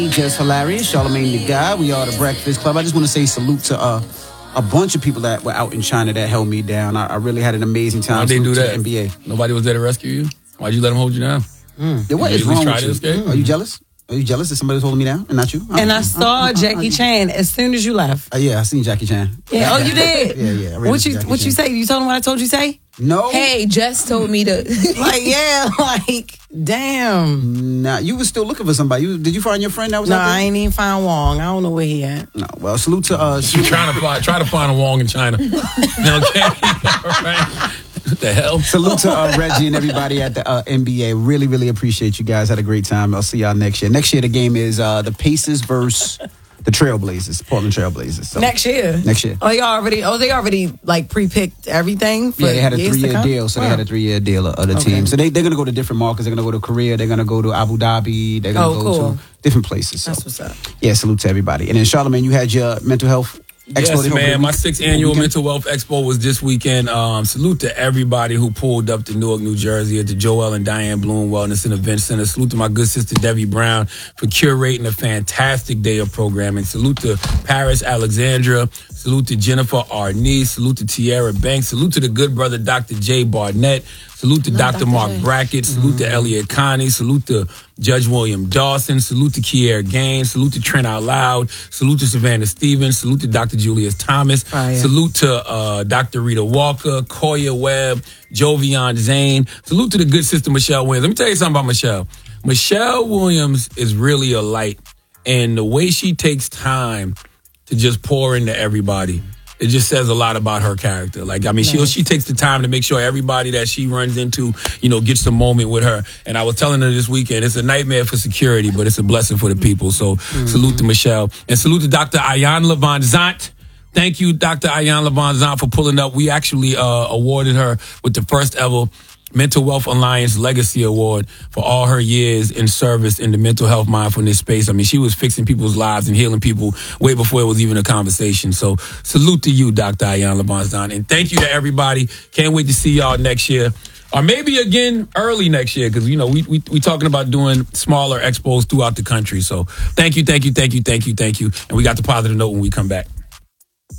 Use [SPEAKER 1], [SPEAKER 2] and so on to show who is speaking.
[SPEAKER 1] Just hilarious. Charlamagne the Guy. We are the Breakfast Club. I just want to say salute to a bunch of people that were out in China that held me down. I really had an amazing time.
[SPEAKER 2] Why'd they do that?
[SPEAKER 1] NBA.
[SPEAKER 2] Nobody was there to rescue you? Why'd you let them hold you down?
[SPEAKER 1] What is wrong with you? Are you jealous? Are you jealous that somebody was holding me down and not you?
[SPEAKER 3] And I saw Jackie Chan as soon as you left.
[SPEAKER 1] Yeah, I seen Jackie Chan.
[SPEAKER 3] Yeah. Oh, you did?
[SPEAKER 1] Yeah.
[SPEAKER 3] What you say? You told him what I told you say?
[SPEAKER 1] No.
[SPEAKER 4] Hey, Jess told me to.
[SPEAKER 1] Damn. Nah, you was still looking for somebody. Did you find your friend that was out there?
[SPEAKER 3] No, I ain't even find Wong. I don't know where he at.
[SPEAKER 1] No. Well, salute to
[SPEAKER 2] You're try to find a Wong in China. Okay. All right. What the hell?
[SPEAKER 1] Salute to Reggie and everybody at the NBA. Really, really appreciate you guys. Had a great time. I'll see y'all next year. Next year, the game is the Pacers versus the Trailblazers, Portland Trailblazers. So,
[SPEAKER 3] next year.
[SPEAKER 1] Oh,
[SPEAKER 3] they already like pre-picked everything. For
[SPEAKER 1] they had a 3-year deal. So
[SPEAKER 3] wow.
[SPEAKER 1] They had a 3-year deal of the team. So they're going to go to different markets. They're going to go to Korea. They're going to go to Abu Dhabi. They're going to go to different places. So.
[SPEAKER 3] That's what's up.
[SPEAKER 1] Yeah, salute to everybody. And then Charlamagne, you had your mental health Expo.
[SPEAKER 2] Yes, man. My 6th annual Mental Wealth Expo was this weekend. Salute to everybody who pulled up to Newark, New Jersey at the Joel and Diane Bloom Wellness and Event Center. Salute to my good sister Debbie Brown for curating a fantastic day of programming. Salute to Paris Alexandra. Salute to Jennifer Arnese. Salute to Tierra Banks. Salute to the good brother Dr. Jay Barnett. Salute to Dr. Mark Brackett. Salute to Elliot Connie. Salute to Judge William Dawson. Salute to Kier Gaines. Salute to Trent Out Loud. Salute to Savannah Stevens. Salute to Dr. Julius Thomas. Salute to Dr. Rita Walker, Koya Webb, Jovian Zane. Salute to the good sister Michelle Williams. Let me tell you something about Michelle. Michelle Williams is really a light, and the way she takes time to just pour into everybody, it just says a lot about her character. She takes the time to make sure everybody that she runs into, gets the moment with her. And I was telling her this weekend, it's a nightmare for security, but it's a blessing for the people. So salute to Michelle. And salute to Dr. Ayan Levon Zant. Thank you, Dr. Ayan Levon Zant, for pulling up. We actually awarded her with the first ever Mental Wealth Alliance Legacy Award for all her years in service in the mental health mindfulness space. I mean, she was fixing people's lives and healing people way before it was even a conversation. So salute to you, Dr. Ayan Levon. And thank you to everybody. Can't wait to see y'all next year. Or maybe again early next year, because, we talking about doing smaller expos throughout the country. So thank you. And we got the positive note when we come back.